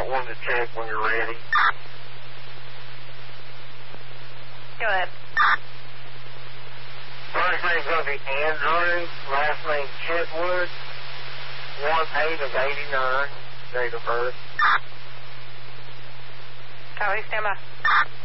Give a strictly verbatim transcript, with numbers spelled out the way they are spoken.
got one to check when you're ready. Go ahead. First name's going to be Andrew, last name Chitwood, one eight of eighty-nine, date of birth. Copy, stand by.